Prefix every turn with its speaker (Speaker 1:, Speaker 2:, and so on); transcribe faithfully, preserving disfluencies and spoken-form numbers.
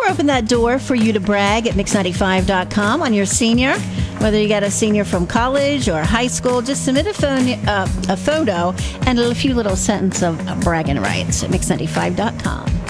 Speaker 1: we're open that door for you to brag at mix ninety-five dot com on your senior. Whether you got a senior from college or high school, just submit a, phone, uh, a photo and a few little sentences of bragging rights at mix ninety-five dot com.